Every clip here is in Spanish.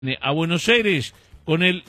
a Buenos Aires con el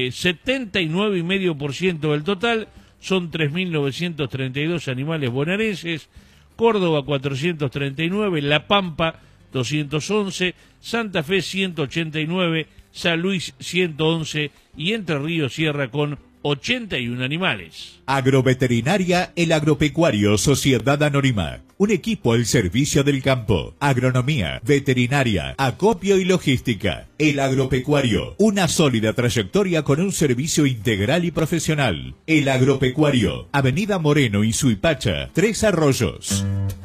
79,5% del total, son 3.932 animales bonaerenses, Córdoba 439, La Pampa 211, Santa Fe 189, San Luis 111 y Entre Ríos cierra con 81 animales. Agroveterinaria El Agropecuario Sociedad Anónima. Un equipo al servicio del campo. Agronomía, veterinaria, acopio y logística. El Agropecuario. Una sólida trayectoria con un servicio integral y profesional. El Agropecuario. Avenida Moreno y Suipacha, Tres Arroyos.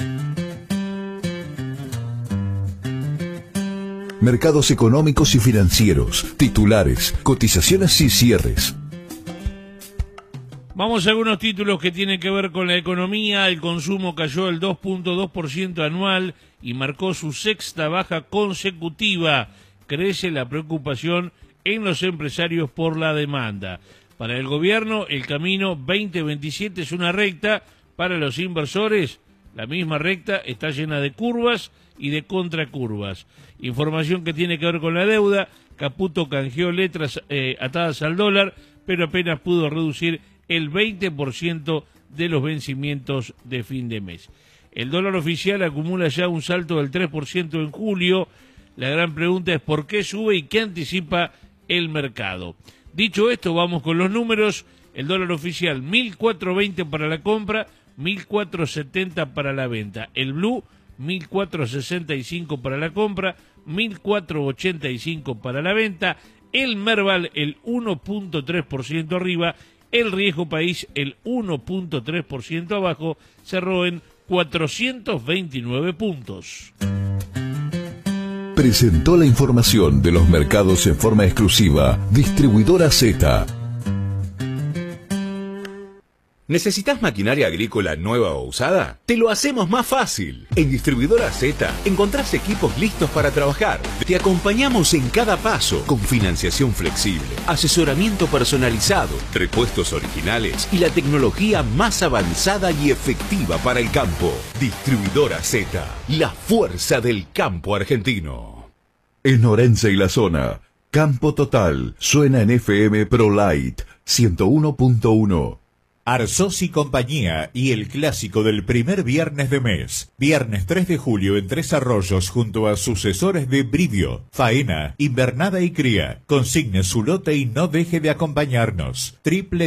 Mercados económicos y financieros, titulares, cotizaciones y cierres. Vamos a algunos títulos que tienen que ver con la economía. El consumo cayó el 2,2% anual y marcó su sexta baja consecutiva. Crece la preocupación en los empresarios por la demanda. Para el gobierno, el camino 2027 es una recta. Para los inversores, la misma recta está llena de curvas y de contracurvas. Información que tiene que ver con la deuda. Caputo canjeó letras atadas al dólar, pero apenas pudo reducir el 20% de los vencimientos de fin de mes. El dólar oficial acumula ya un salto del 3% en julio. La gran pregunta es por qué sube y qué anticipa el mercado. Dicho esto, vamos con los números. El dólar oficial 1.420 para la compra, 1.470 para la venta. El blue 1.465 para la compra, 1.485 para la venta. El Merval el 1,3% arriba. El riesgo país, el 1,3% abajo, cerró en 429 puntos. Presentó la información de los mercados en forma exclusiva Distribuidora Z. ¿Necesitas maquinaria agrícola nueva o usada? Te lo hacemos más fácil. En Distribuidora Z encontrás equipos listos para trabajar. Te acompañamos en cada paso con financiación flexible, asesoramiento personalizado, repuestos originales y la tecnología más avanzada y efectiva para el campo. Distribuidora Z, la fuerza del campo argentino. En Orense y la zona, Campo Total suena en FM Pro Light 101.1. Arzós y Compañía y el clásico del primer viernes de mes. Viernes 3 de julio en Tres Arroyos junto a sucesores de Brivio, Faena, Invernada y Cría. Consigne su lote y no deje de acompañarnos.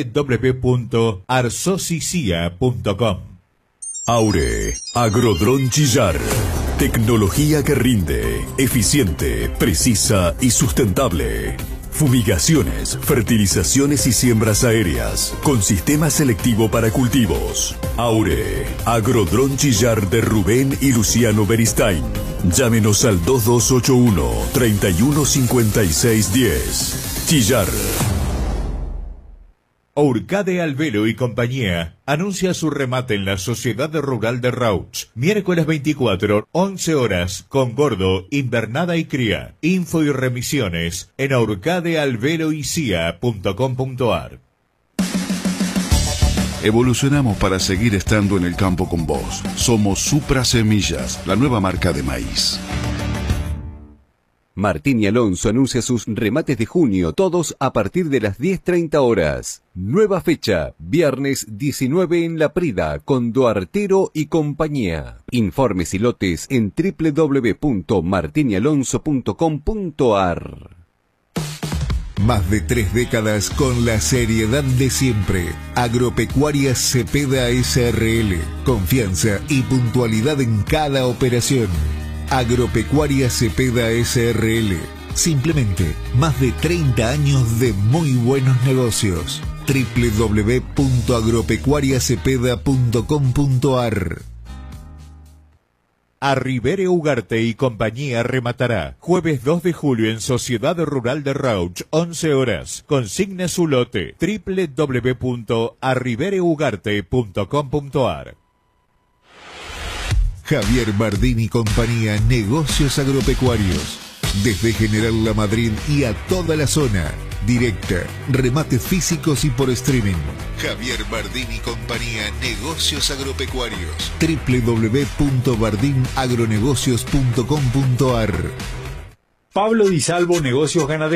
www.arzosicia.com. Aure, Agrodrón Chillar. Tecnología que rinde, eficiente, precisa y sustentable. Fumigaciones, fertilizaciones y siembras aéreas, con sistema selectivo para cultivos. Aure, Agrodrón Chillar de Rubén y Luciano Beristain. Llámenos al 2281-315610. Chillar. Urcade Albero y Compañía anuncia su remate en la Sociedad Rural de Rauch. Miércoles 24, 11 horas, con Gordo, Invernada y Cría. Info y remisiones en urcadealberoycia.com.ar. Evolucionamos para seguir estando en el campo con vos. Somos Supra Semillas, la nueva marca de maíz. Martín y Alonso anuncia sus remates de junio, todos a partir de las 10:30 horas. Nueva fecha, viernes 19 en La Prida, con Duartero y compañía. Informes y lotes en www.martinyalonso.com.ar. Más de 3 décadas con la seriedad de siempre. Agropecuaria Cepeda SRL. Confianza y puntualidad en cada operación. Agropecuaria Cepeda SRL. Simplemente más de 30 años de muy buenos negocios. www.agropecuariacepeda.com.ar. Arribere Ugarte y Compañía rematará jueves 2 de julio en Sociedad Rural de Rauch, 11 horas. Consigne su lote www.arribereugarte.com.ar. Javier Bardín y compañía, negocios agropecuarios. Desde General La Madrid y a toda la zona. Directa, remates físicos y por streaming. Javier Bardín y compañía, negocios agropecuarios. www.bardinagronegocios.com.ar. Pablo Di Salvo, Negocios Ganaderos.